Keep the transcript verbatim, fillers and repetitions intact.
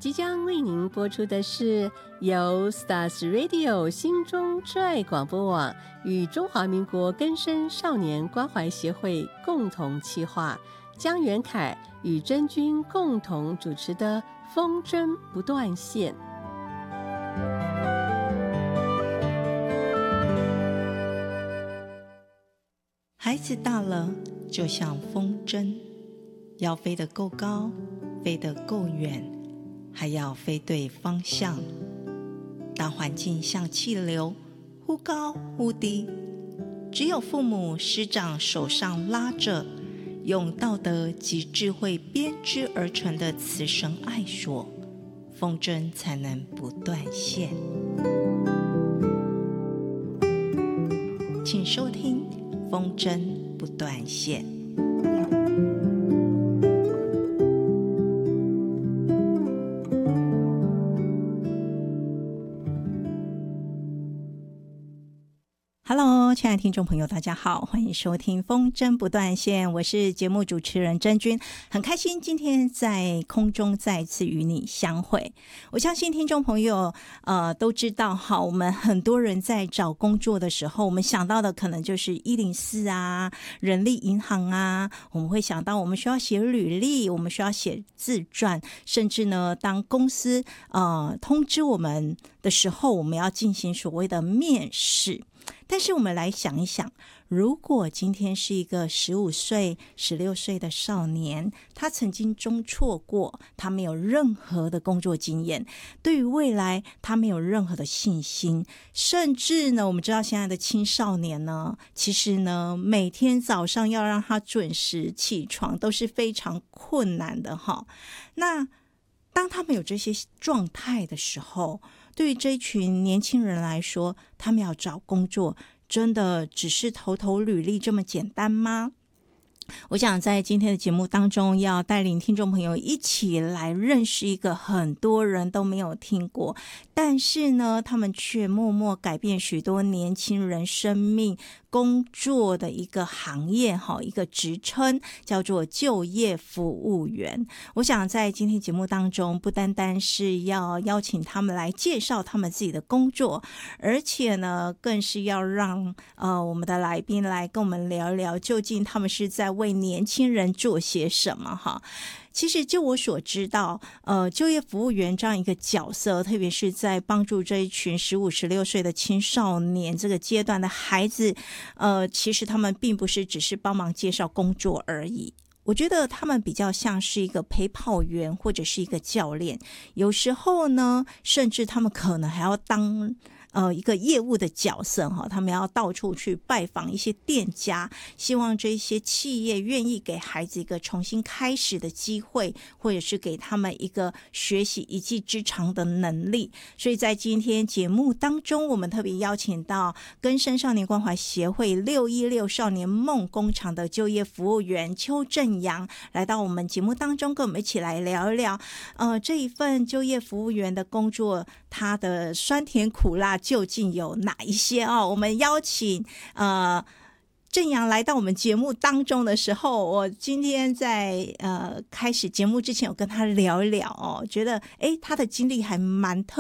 即将为您播出的是由 Stars Radio 心中之爱广播网与中华民国更生少年关怀协会共同企划，江元凯与真君共同主持的风筝不断线。 孩子大了，就像风筝，要飞得够高，飞得够远，还要飞对方向。当环境像气流，忽高忽低，只有父母师长手上拉着，用道德及智慧编织而成的慈绳爱索，风筝才能不断线。请收听风筝不断线。Hello， 亲爱的听众朋友，大家好，欢迎收听风筝不断线，我是节目主持人真君，很开心今天在空中再次与你相会。我相信听众朋友呃都知道哈，我们很多人在找工作的时候，我们想到的可能就是一零四啊、人力银行啊，我们会想到我们需要写履历，我们需要写自传，甚至呢，当公司呃通知我们的时候，我们要进行所谓的面试。但是我们来想一想，如果今天是一个十五岁、十六岁的少年，他曾经中辍过，他没有任何的工作经验，对于未来他没有任何的信心，甚至呢，我们知道现在的青少年呢，其实呢，每天早上要让他准时起床都是非常困难的哈。那当他们有这些状态的时候，对于这一群年轻人来说，他们要找工作，真的只是投投履历这么简单吗？我想在今天的节目当中，要带领听众朋友一起来认识一个很多人都没有听过，但是呢，他们却默默改变许多年轻人生命工作的一个行业，一个职称，叫做就业服务员。我想在今天节目当中，不单单是要邀请他们来介绍他们自己的工作，而且呢，更是要让呃我们的来宾来跟我们聊一聊，究竟他们是在为年轻人做些什么哈。其实就我所知道，呃，就业服务员这样一个角色，特别是在帮助这一群十五、十六岁的青少年这个阶段的孩子，呃，其实他们并不是只是帮忙介绍工作而已。我觉得他们比较像是一个陪跑员或者是一个教练，有时候呢，甚至他们可能还要当呃，一个业务的角色哈，他们要到处去拜访一些店家，希望这些企业愿意给孩子一个重新开始的机会，或者是给他们一个学习一技之长的能力。所以在今天节目当中，我们特别邀请到更生少年关怀协会六一六少年梦工厂的就业服务员邱正阳来到我们节目当中，跟我们一起来聊一聊呃，这一份就业服务员的工作，它的酸甜苦辣究竟有哪一些啊？我们邀请呃正阳来到我们节目当中的时候，我今天在呃开始节目之前，我跟他聊一聊哦，觉得诶他的经历还蛮特